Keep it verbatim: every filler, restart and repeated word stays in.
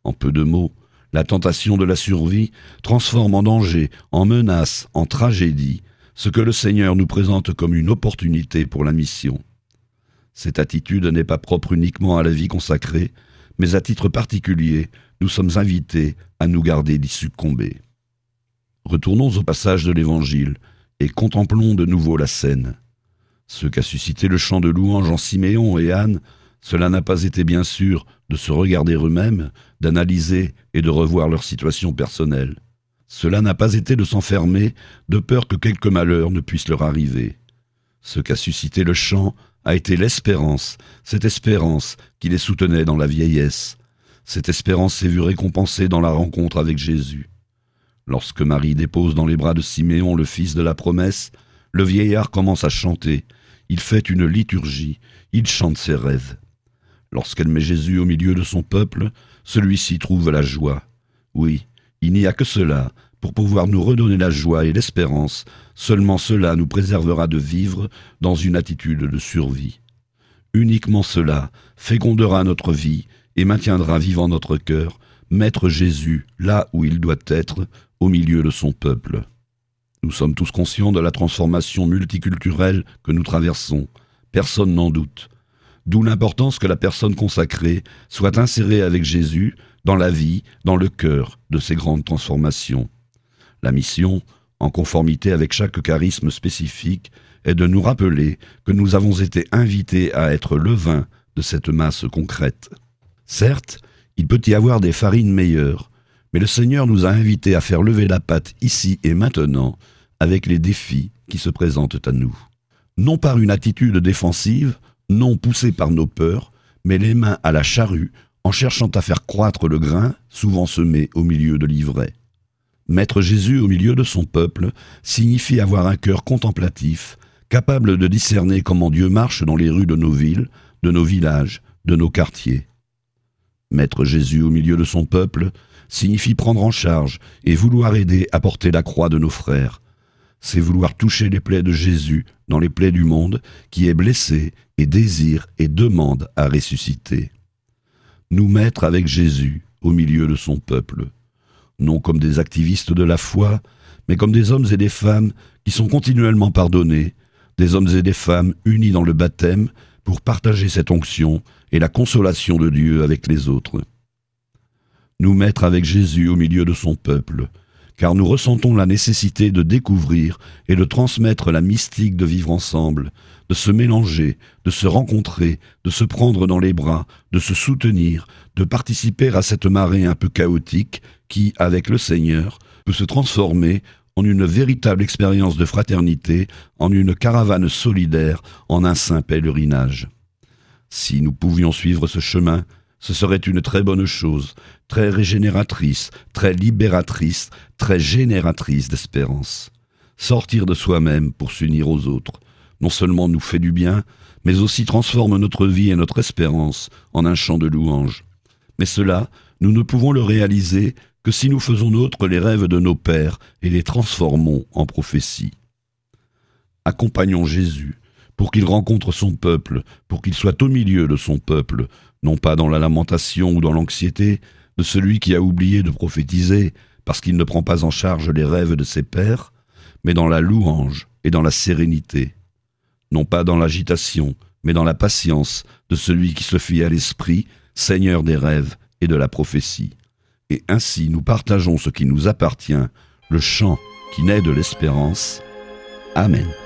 En peu de mots, la tentation de la survie transforme en danger, en menace, en tragédie, ce que le Seigneur nous présente comme une opportunité pour la mission. Cette attitude n'est pas propre uniquement à la vie consacrée, mais à titre particulier, nous sommes invités à nous garder d'y succomber. Retournons au passage de l'Évangile et contemplons de nouveau la scène. Ce qu'a suscité le chant de louange en Siméon et Anne, cela n'a pas été bien sûr de se regarder eux-mêmes, d'analyser et de revoir leur situation personnelle. Cela n'a pas été de s'enfermer de peur que quelque malheur ne puisse leur arriver. Ce qu'a suscité le chant a été l'espérance, cette espérance qui les soutenait dans la vieillesse. Cette espérance s'est vue récompensée dans la rencontre avec Jésus. Lorsque Marie dépose dans les bras de Siméon le fils de la promesse, le vieillard commence à chanter. Il fait une liturgie, il chante ses rêves. Lorsqu'elle met Jésus au milieu de son peuple, celui-ci trouve la joie. Oui, il n'y a que cela pour pouvoir nous redonner la joie et l'espérance. Seulement cela nous préservera de vivre dans une attitude de survie. Uniquement cela fécondera notre vie et maintiendra vivant notre cœur, mettre Jésus là où il doit être, au milieu de son peuple. Nous sommes tous conscients de la transformation multiculturelle que nous traversons, personne n'en doute. D'où l'importance que la personne consacrée soit insérée avec Jésus dans la vie, dans le cœur de ces grandes transformations. La mission, en conformité avec chaque charisme spécifique, est de nous rappeler que nous avons été invités à être le vin de cette masse concrète. Certes, il peut y avoir des farines meilleures, mais le Seigneur nous a invités à faire lever la pâte ici et maintenant avec les défis qui se présentent à nous. Non par une attitude défensive, non poussée par nos peurs, mais les mains à la charrue en cherchant à faire croître le grain, souvent semé au milieu de l'ivraie. Mettre Jésus au milieu de son peuple signifie avoir un cœur contemplatif, capable de discerner comment Dieu marche dans les rues de nos villes, de nos villages, de nos quartiers. Mettre Jésus au milieu de son peuple signifie prendre en charge et vouloir aider à porter la croix de nos frères. C'est vouloir toucher les plaies de Jésus dans les plaies du monde qui est blessé et désire et demande à ressusciter. Nous mettre avec Jésus au milieu de son peuple, non comme des activistes de la foi, mais comme des hommes et des femmes qui sont continuellement pardonnés, des hommes et des femmes unis dans le baptême pour partager cette onction et la consolation de Dieu avec les autres. Nous mettre avec Jésus au milieu de son peuple, car nous ressentons la nécessité de découvrir et de transmettre la mystique de vivre ensemble, de se mélanger, de se rencontrer, de se prendre dans les bras, de se soutenir, de participer à cette marée un peu chaotique qui, avec le Seigneur, peut se transformer en une véritable expérience de fraternité, en une caravane solidaire, en un saint pèlerinage. Si nous pouvions suivre ce chemin, ce serait une très bonne chose, très régénératrice, très libératrice, très génératrice d'espérance. Sortir de soi-même pour s'unir aux autres, non seulement nous fait du bien, mais aussi transforme notre vie et notre espérance en un chant de louange. Mais cela, nous ne pouvons le réaliser que si nous faisons nôtres les rêves de nos pères et les transformons en prophéties. Accompagnons Jésus pour qu'il rencontre son peuple, pour qu'il soit au milieu de son peuple, non pas dans la lamentation ou dans l'anxiété de celui qui a oublié de prophétiser parce qu'il ne prend pas en charge les rêves de ses pères, mais dans la louange et dans la sérénité, non pas dans l'agitation, mais dans la patience de celui qui se fie à l'Esprit, Seigneur des rêves et de la prophétie. Et ainsi nous partageons ce qui nous appartient, le chant qui naît de l'espérance. Amen.